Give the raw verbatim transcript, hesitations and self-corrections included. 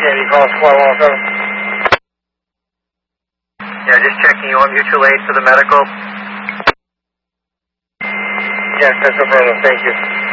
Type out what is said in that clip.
Sandy, call squad one seven. Yeah, just checking. You want mutual aid for the medical? Yes, that's affirmative. Thank you.